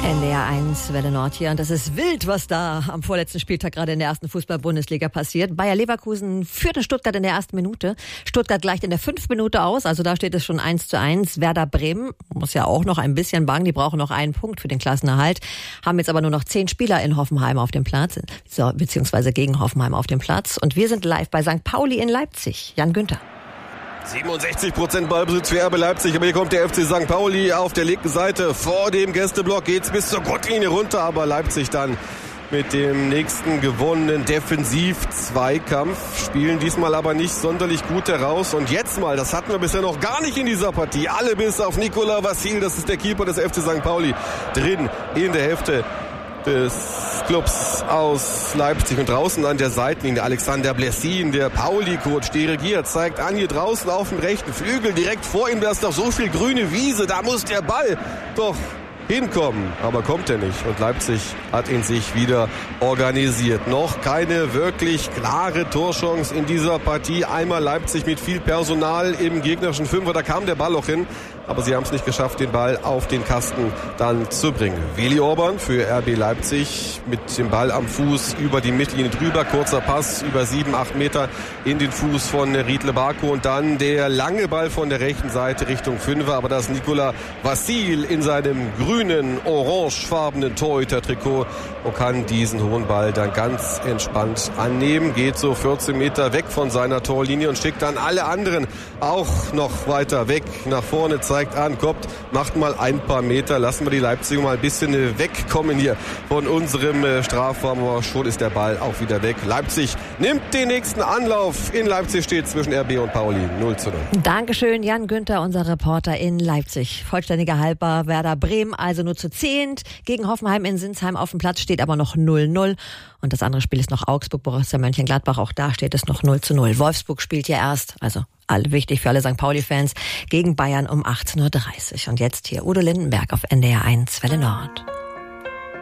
NDR 1, Welle Nord hier. Und das ist wild, was da am vorletzten Spieltag gerade in der ersten Fußball-Bundesliga passiert. Bayer Leverkusen führt in Stuttgart in der ersten Minute. Stuttgart gleicht in der 5. Minute aus. Also da steht es schon 1:1. Werder Bremen muss ja auch noch ein bisschen bangen. Die brauchen noch einen Punkt für den Klassenerhalt. Haben jetzt aber nur noch 10 Spieler in Hoffenheim auf dem Platz. Beziehungsweise gegen Hoffenheim auf dem Platz. Und wir sind live bei St. Pauli in Leipzig. Jan Günther. 67% Ballbesitz für RB Leipzig, aber hier kommt der FC St. Pauli auf der linken Seite. Vor dem Gästeblock geht's bis zur Grundlinie runter, aber Leipzig dann mit dem nächsten gewonnenen Defensiv-Zweikampf, spielen diesmal aber nicht sonderlich gut heraus. Und jetzt mal, das hatten wir bisher noch gar nicht in dieser Partie, alle bis auf Nicolas Vassil, das ist der Keeper des FC St. Pauli, drin in der Hälfte des Clubs aus Leipzig. Und draußen an der Seitenlinie Alexander Blessin, der Pauli-Coach, dirigiert, zeigt an, hier draußen auf dem rechten Flügel, direkt vor ihm, da ist doch so viel grüne Wiese, da muss der Ball doch hinkommen, aber kommt er nicht. Und Leipzig hat ihn sich wieder organisiert. Noch keine wirklich klare Torchance in dieser Partie. Einmal Leipzig mit viel Personal im gegnerischen Fünfer, da kam der Ball auch hin. Aber sie haben es nicht geschafft, den Ball auf den Kasten dann zu bringen. Willi Orban für RB Leipzig mit dem Ball am Fuß über die Mittellinie drüber. Kurzer Pass über 7-8 Meter in den Fuß von Riedle Baku. Und dann der lange Ball von der rechten Seite Richtung Fünfer. Aber das ist Nicolas Vassil in seinem grünen, orangefarbenen Torhüter-Trikot und kann diesen hohen Ball dann ganz entspannt annehmen. Geht so 14 Meter weg von seiner Torlinie und schickt dann alle anderen auch noch weiter weg nach vorne. Zeigt an, kommt, macht mal ein paar Meter, lassen wir die Leipziger mal ein bisschen wegkommen hier von unserem Strafraum, aber schon ist der Ball auch wieder weg. Leipzig nimmt den nächsten Anlauf. In Leipzig steht zwischen RB und Pauli 0:0. Dankeschön, Jan Günther, unser Reporter in Leipzig. Vollständiger Halber Werder Bremen, also nur zu 10. Gegen Hoffenheim in Sinsheim auf dem Platz steht aber noch 0:0. Und das andere Spiel ist noch Augsburg, Borussia Mönchengladbach, auch da steht es noch 0:0. Wolfsburg spielt ja erst, also wichtig für alle St. Pauli-Fans, gegen Bayern um 18:30 Uhr. Und jetzt hier Udo Lindenberg auf NDR 1, Welle Nord.